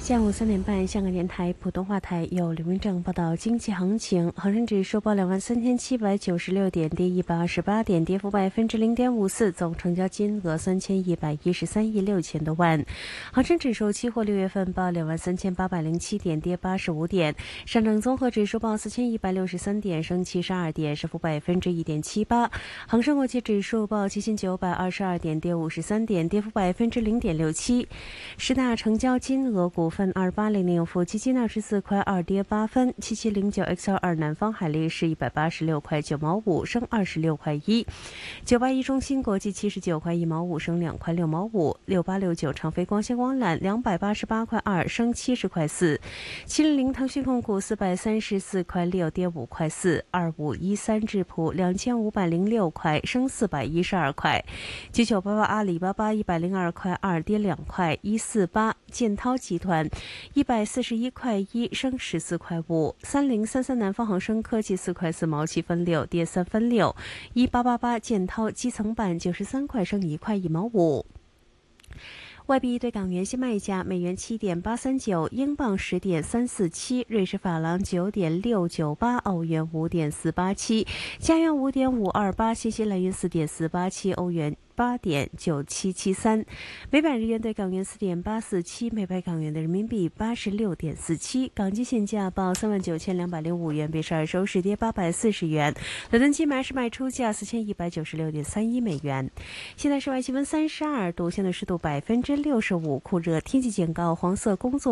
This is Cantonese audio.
下午3点半，香港电台普通话台有刘明正报道经济行情。恒生指数报23796点，跌128点，跌幅0.54%，总成交金额3113亿6千多万。恒生指数期货6月份报23807点，跌85点。上证综合指数报4163点，升72点，升幅1.78%。恒生国际指数报7922点，跌53点，跌幅0.67%。十大成交金额股份2800富基金24块2跌8分，7709XL2南方海力士186块9毛5升26块1，981中芯国际79块1毛5升2块6毛5，6869长飞光纤光缆288块2升70块4，700腾讯控股434块6跌5块4，2513智普2506块升412块，9988阿里巴巴102块2跌2块148，建滔集团141块1升14块5，3033南方恒生科技4块4毛7分6跌3分6，1888建滔基层板93块升1块1毛5。外币对港元现卖价：美元7.839，英镑10.347，瑞士法郎9.698，澳元5.487，加元5.528，新西兰元4.487，欧元8.9773，每百日元对港元4.847，每百港元的人民币86.47。港币现价报39205元，比上日收市跌840元。伦敦金买卖出价4196.31美元。现在室外气温32度，相对湿度65%，酷热天气警告黄色工作